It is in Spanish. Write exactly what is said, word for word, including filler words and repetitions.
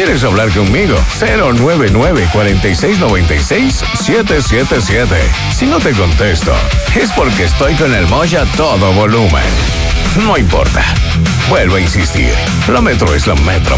¿Quieres hablar conmigo? cero nueve nueve, cuatro seis nueve seis, siete siete siete. Si no te contesto, es porque estoy con el Moya a todo volumen. No importa. Vuelvo a insistir. La Metro es la Metro